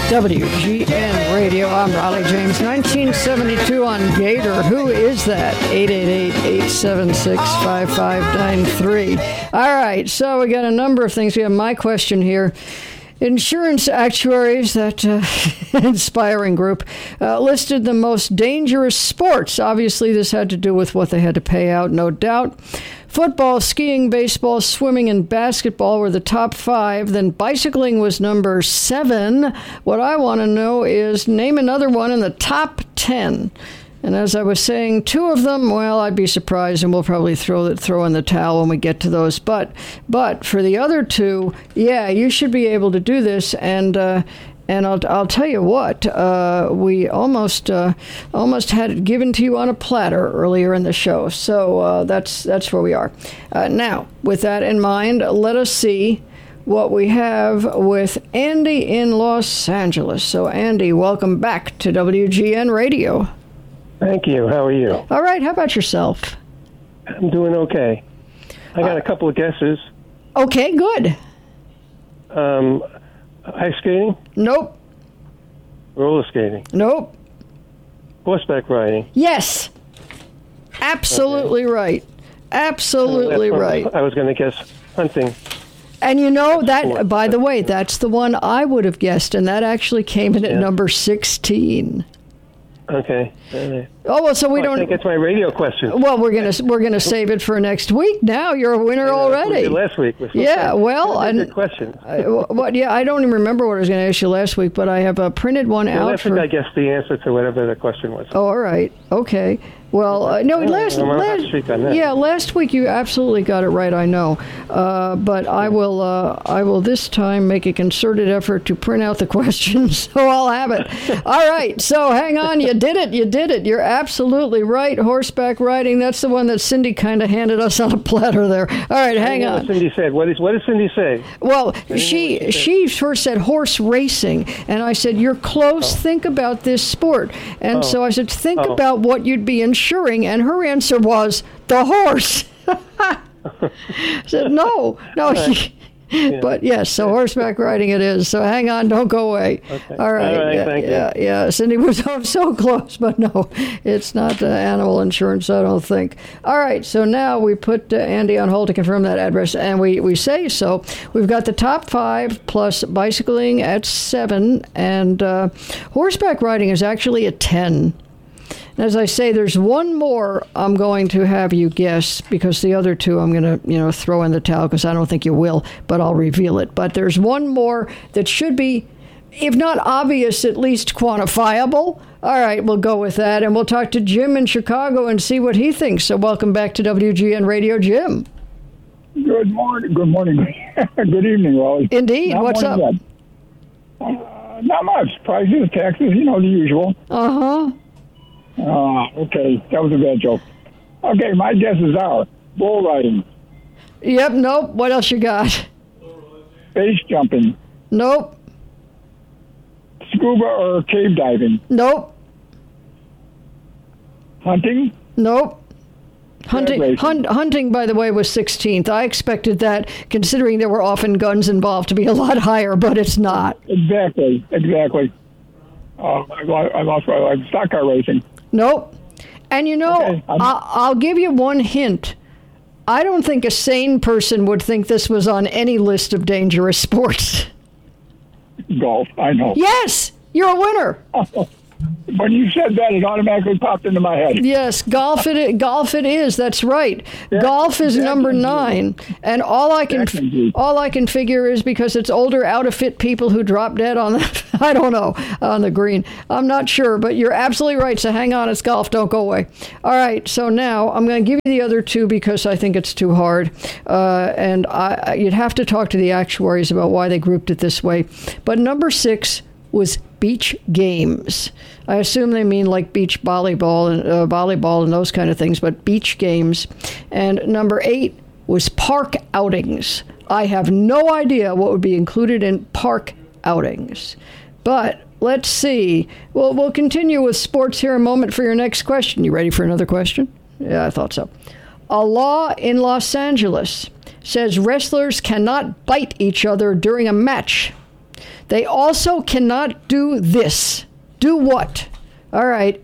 WGN Radio. I'm Raleigh James. 1972 on Gator. Who is that? 888-876-5593. All right, so we got a number of things. We have my question here. Insurance actuaries, that inspiring group, listed the most dangerous sports. Obviously, this had to do with what they had to pay out, no doubt. Football, skiing, baseball, swimming, and basketball were the top 5. Then bicycling was number 7. What I want to know is name another one in the top 10. And as I was saying, 2 of them, well, I'd be surprised, and we'll probably throw in the towel when we get to those. But for the other 2, yeah, you should be able to do this. And I'll tell you what, we almost had it given to you on a platter earlier in the show. So that's where we are. Now, with that in mind, let us see what we have with Andy in Los Angeles. So, Andy, welcome back to WGN Radio. Thank you. How are you? All right. How about yourself? I'm doing okay. I got a couple of guesses. Okay, good. Ice skating? Nope. Roller skating? Nope. Horseback riding? Yes. Absolutely right. Absolutely right. I was going to guess hunting. And you know, that, by the way, that's the one I would have guessed, and that actually came in at number 16. Okay. Oh, well, so we don't. I think it's my radio question. Well, we're gonna save it for next week. Now you're a winner already. Last week. Yeah. Well, good question. What? Yeah, I don't even remember what I was going to ask you last week, but I have a printed one out. Last week I guessed the answer to whatever the question was. Oh, all right. Okay. Well, no, last week you absolutely got it right, I know. But I will this time make a concerted effort to print out the questions, so I'll have it. All right, so hang on, you did it. You're absolutely right. Horseback riding, that's the one that Cindy kind of handed us on a platter there. All right, hang on. What Cindy said. What did Cindy say? Well, she first said horse racing, and I said, you're close, think about this sport. And so I said, think about what you'd be insuring, and her answer was the horse. I said, no. Yeah. But yes, so horseback riding it is. So hang on, don't go away. Okay. All right. Thank you. Yeah. Cindy was so close, but no, it's not animal insurance, I don't think. All right, so now we put Andy on hold to confirm that address, and we say so. We've got the top 5 plus bicycling at 7, and horseback riding is actually at 10. As I say, there's one more I'm going to have you guess, because the other 2 I'm going to, throw in the towel, because I don't think you will, but I'll reveal it. But there's one more that should be, if not obvious, at least quantifiable. All right, we'll go with that, and we'll talk to Jim in Chicago and see what he thinks. So welcome back to WGN Radio, Jim. Good morning. Good evening, Raleigh. Indeed. What's up? Not much. Prices, taxes, the usual. Uh-huh. Okay. That was a bad joke. Okay, my guesses are bull riding. Yep, nope. What else you got? Base jumping. Nope. Scuba or cave diving. Nope. Hunting. Nope. Hunting, by the way, was 16th. I expected that, considering there were often guns involved, to be a lot higher, but it's not. Exactly. I lost stock car racing. Nope. And okay, I'll give you one hint. I don't think a sane person would think this was on any list of dangerous sports. Golf, I know. Yes, you're a winner. When you said that, it automatically popped into my head. Yes, golf it is. That's right. Golf is number 9, and all I can figure is because it's older, out of fit people who drop dead on the green. I'm not sure, but you're absolutely right. So hang on, it's golf. Don't go away. All right. So now I'm going to give you the other 2 because I think it's too hard, and you'd have to talk to the actuaries about why they grouped it this way. But number 6 was beach games. I assume they mean like beach volleyball and those kind of things, but beach games. And number 8 was park outings. I have no idea what would be included in park outings. But let's see. Well, we'll continue with sports here in a moment for your next question. You ready for another question? Yeah, I thought so. A law in Los Angeles says wrestlers cannot bite each other during a match. They also cannot do this. Do what? All right,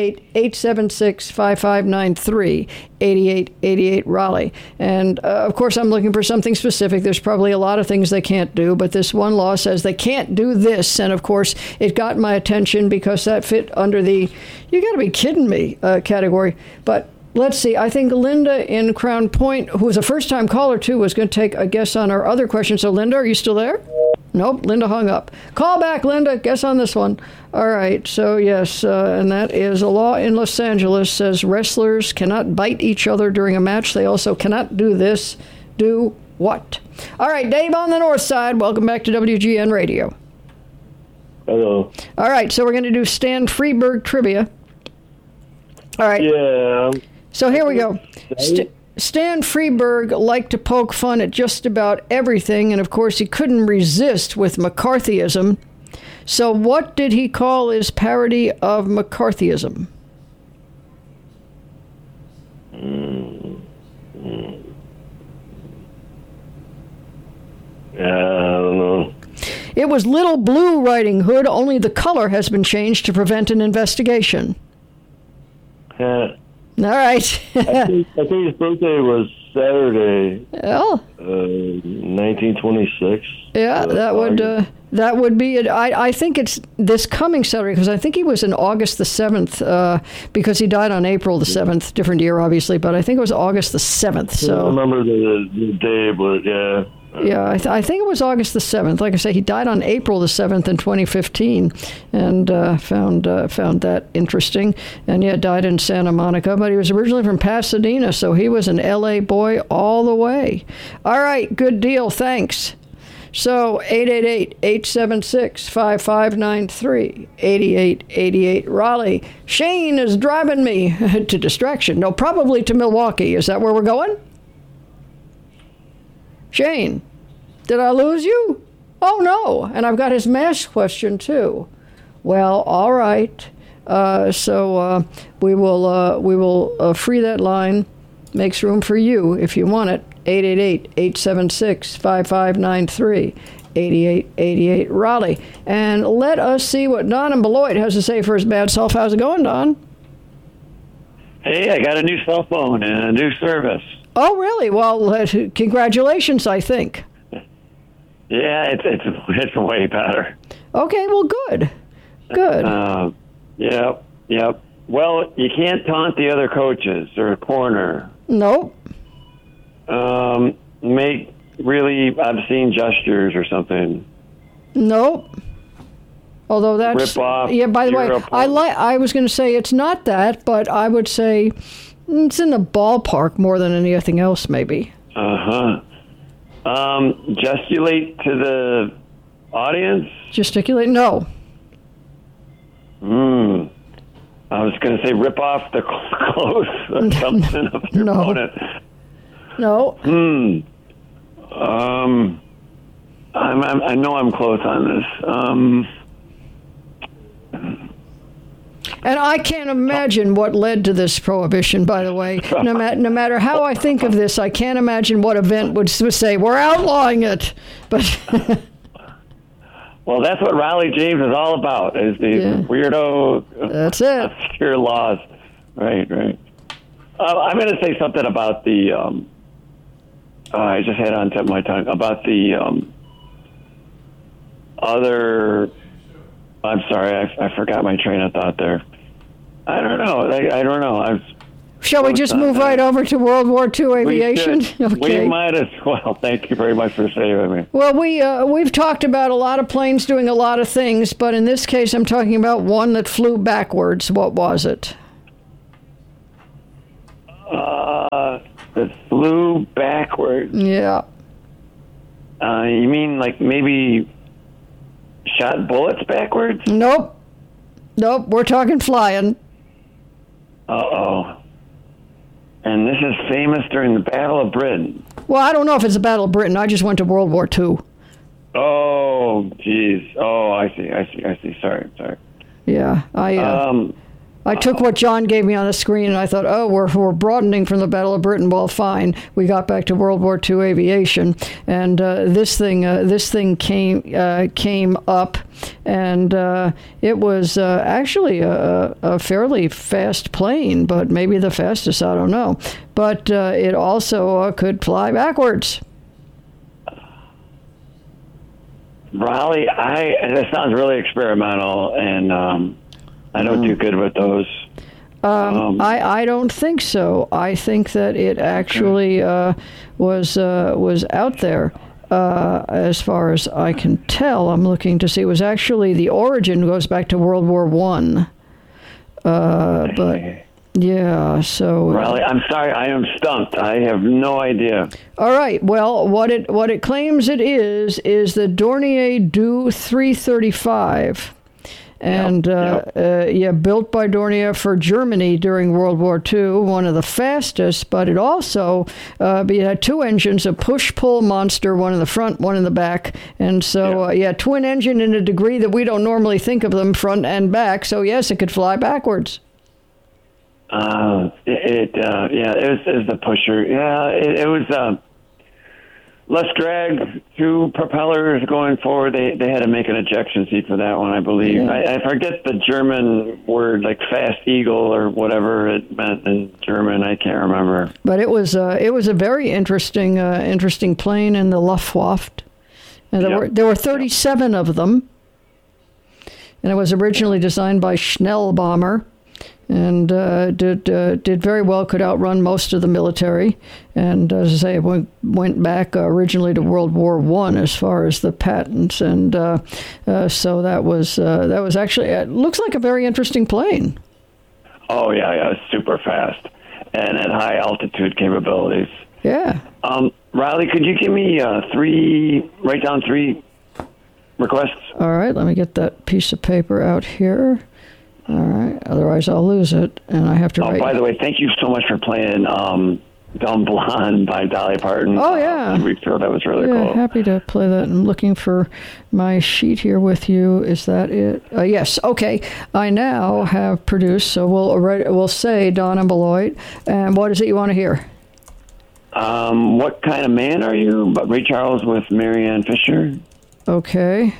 888-876-5593, 8888 Raleigh. And, of course, I'm looking for something specific. There's probably a lot of things they can't do, but this one law says they can't do this. And, of course, it got my attention because that fit under the you got to be kidding me category. But let's see. I think Linda in Crown Point, who was a first-time caller, too, was going to take a guess on our other question. So, Linda, are you still there? Nope, Linda hung up. Call back, Linda. Guess on this one. All right, so yes, and that is a law in Los Angeles says wrestlers cannot bite each other during a match. They also cannot do this. Do what? All right, Dave on the north side. Welcome back to WGN Radio. Hello. All right, so we're going to do Stan Freberg trivia. All right. Yeah. So here we go. Stan Freberg liked to poke fun at just about everything, and of course he couldn't resist with McCarthyism. So what did he call his parody of McCarthyism? I don't know. It was Little Blue Riding Hood, only the color has been changed to prevent an investigation. Yeah. All right. I think his birthday was Saturday, Well, 1926. yeah, that would be it. I think it's this coming Saturday because I think he was in August the 7th because he died on April the 7th, different year obviously, but I think it was August the 7th. I So don't remember the day, but yeah. yeah, I think it was August the 7th. Like I say, he died on April the 7th in 2015, and found that interesting. And yeah, died in Santa Monica, but he was originally from Pasadena, so he was an L.A. boy all the way. All right, good deal. Thanks. So 888-876-5593, 8888 Raleigh. Shane is driving me to distraction. No, probably to Milwaukee. Is that where we're going? Shane, did I lose you? Oh, no. And I've got his mask question, too. Well, all right. So we will free that line. Makes room for you if you want it. 888-876-5593, 8888 Raleigh. And let us see what Don in Beloit has to say for his bad self. How's it going, Don? Hey, I got a new cell phone and a new service. Oh, really? Well, congratulations, I think. Yeah, it's way better. Okay, well, good. Good. Yep. Well, you can't taunt the other coaches or corner. Nope. Make really obscene gestures or something. Nope. Although that's Rip off yeah. By the way, opponent. I was going to say it's not that, but I would say it's in the ballpark more than anything else, maybe. Gesticulate to the audience. Gesticulate? No. I was going to say rip off the clothes or something of your No. opponent. No. I know I'm close on this. And I can't imagine what led to this prohibition, by the way. No matter how I think of this, I can't imagine what event would say, we're outlawing it. But Well, that's what Raleigh James is all about, is these weirdo, that's it. obscure laws. Right. I'm going to say something about the, I just had it on tip of my tongue, about the other, I'm sorry, I forgot my train of thought there. I don't know. Shall we just move right over to World War II aviation? We might as well. Thank you very much for saving me. Well, we've talked about a lot of planes doing a lot of things, but in this case, I'm talking about one that flew backwards. What was it? That flew backwards. Yeah. You mean like maybe shot bullets backwards? Nope. We're talking flying. Uh-oh. And this is famous during the Battle of Britain. Well, I don't know if it's the Battle of Britain. I just went to World War II. Oh, geez. Oh, I see. Sorry. Yeah. I took what John gave me on the screen, and I thought, oh, we're broadening from the Battle of Britain. Well, fine. We got back to World War II aviation, and this thing came up, and it was actually a fairly fast plane, but maybe the fastest, I don't know. But it also could fly backwards. Raleigh, that sounds really experimental, and I don't do good with those. I don't think so. I think that it actually was out there. As far as I can tell, I'm looking to see. It was actually, the origin goes back to World War I. But yeah, so Raleigh, I'm sorry, I am stumped. I have no idea. All right. Well, what it claims it is the Dornier Do 335. And built by Dornier for Germany during World War II, one of the fastest, but it also had two engines, a push-pull monster, one in the front, one in the back. And so, twin engine in a degree that we don't normally think of them front and back. So, yes, it could fly backwards. It was the pusher. Yeah, it was less drag, two propellers going forward. They had to make an ejection seat for that one, I believe. Yeah. I forget the German word, like Fast Eagle or whatever it meant in German. I can't remember. But it was a very interesting plane in the Luftwaffe. And there were 37 of them. And it was originally designed by Schnellbaumer. And did very well, could outrun most of the military. And as I say, it went back originally to World War I as far as the patents. And so that was actually, it looks like a very interesting plane. Oh, yeah, super fast. And at high altitude capabilities. Yeah. Riley, could you give me write down three requests? All right, let me get that piece of paper out here. All right. Otherwise, I'll lose it, and I have to write. By the way, thank you so much for playing "Dumb Blonde" by Dolly Parton. Oh, yeah. 2 weeks ago. That was really cool. Happy to play that. I'm looking for my sheet here with you. Is that it? Yes. Okay. I now have produced, so we'll say Donna Beloit. And what is it you want to hear? What Kind of Man Are You? But Ray Charles with Marianne Fisher. Okay.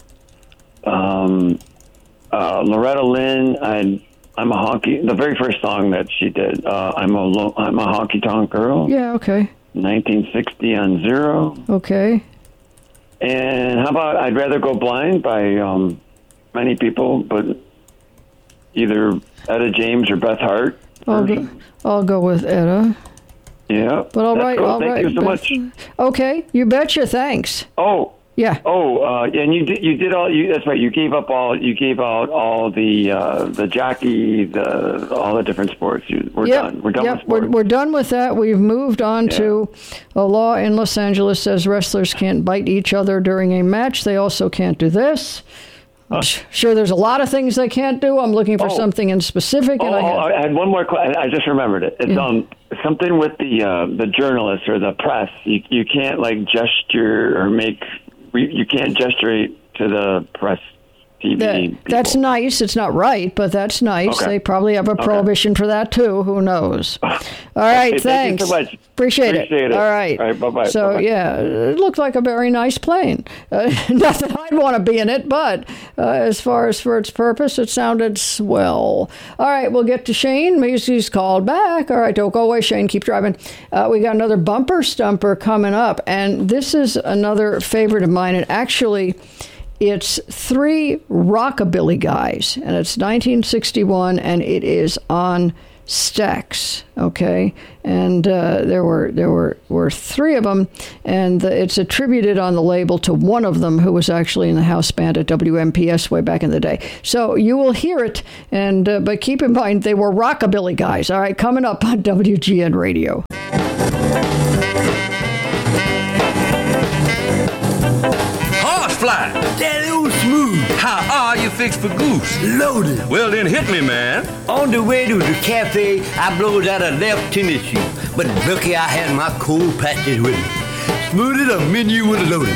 Loretta Lynn, I'm a honky. The very first song that she did, I'm a honky tonk girl. Yeah, okay. 1960 on Zero. Okay. And how about I'd Rather Go Blind by many people, but either Etta James or Beth Hart. I'll go with Etta. Yeah. But all right. Thank you so much. Okay, you betcha. Thanks. Oh. Yeah. And you did all. That's right. You gave out all the jockey, all the different sports. We're done. We're done with sports. We're done with that. We've moved on to a law in Los Angeles says wrestlers can't bite each other during a match. They also can't do this. Sure, there's a lot of things they can't do. I'm looking for something in specific. And I had one more question. I just remembered it. It's something with the journalists or the press. You can't gesture or make. You can't gesture to the press TV. That's nice. It's not right, but that's nice. Okay. They probably have a prohibition for that, too. Who knows? All right, thanks. Thank you so much. Appreciate it. All right. All right, bye-bye. So, bye-bye. it looked like a very nice plane. Not that I'd want to be in it, but as far as for its purpose, it sounded swell. All right, we'll get to Shane. He's called back. All right, don't go away, Shane. Keep driving. We got another bumper stumper coming up, and this is another favorite of mine. And actually, it's 3 rockabilly guys, and it's 1961, and it is on Stax, okay? And there were 3 of them, and it's attributed on the label to one of them who was actually in the house band at WMPS way back in the day. So you will hear it, and but keep in mind they were rockabilly guys. All right, coming up on WGN Radio. Horsefly. Daddy, old smooth. How are you fixed for goose? Loaded. Well, then hit me, man. On the way to the cafe, I blows out a left tennis shoe. But lucky I had my cold patches with me. Smoothed a menu with loaded.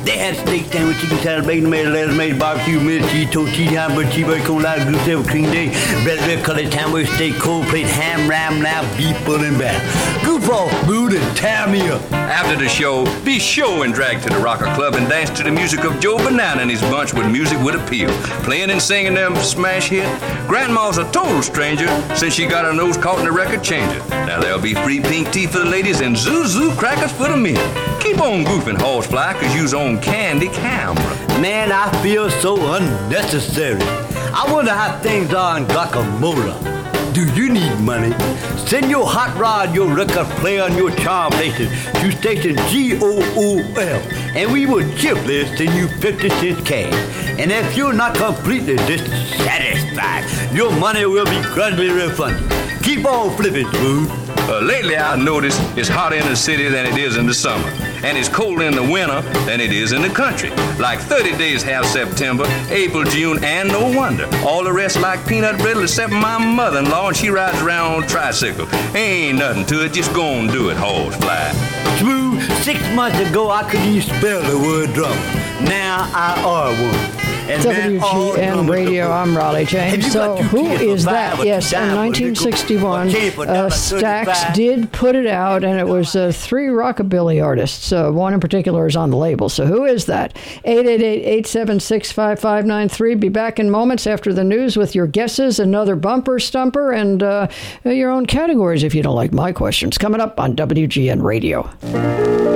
They had steak sandwich, chicken salad, bacon, tomato, lettuce, mayo, barbecue, meat, cheese, toast, cheese, hamburger, cheeseburger, corn, lard, goose, silver, cream day, bread, red, colored, hamburger, steak, cold plate, ham, ram, now, beef, bull, and batter. Goof off, food, and tie me up. After the show, be sure and drag to the Rocker Club and dance to the music of Joe Banana and his bunch with music with appeal. Playing and singing them smash hit. Grandma's a total stranger since she got her nose caught in the record changer. Now there'll be free pink tea for the ladies and zoo crackers for the men. Keep on goofing, Horsefly, cause you's on Candy Camera. Man, I feel so unnecessary. I wonder how things are in Guacamole. Do you need money? Send your hot rod, your record player, and your charm station to station GOOL, and we will cheerfully send you 50 cents cash. And if you're not completely dissatisfied, your money will be gradually refunded. Keep on flipping, Smooth. Lately, I've noticed it's hotter in the city than it is in the summer, and it's colder in the winter than it is in the country. Like 30 days have September, April, June, and no wonder. All the rest like peanut brittle except my mother-in-law, and she rides around on a tricycle. Ain't nothing to it, just go and do it, Horsefly. Smooth, 6 months ago I couldn't even spell the word drummer. Now I are one. WGN Radio, I'm Raleigh James. So who is that? Yes, in 1961, Stax did put it out, and it was 3 rockabilly artists. One in particular is on the label. So who is that? 888-876-5593. Be back in moments after the news with your guesses, another bumper stumper, and your own categories if you don't like my questions. Coming up on WGN Radio.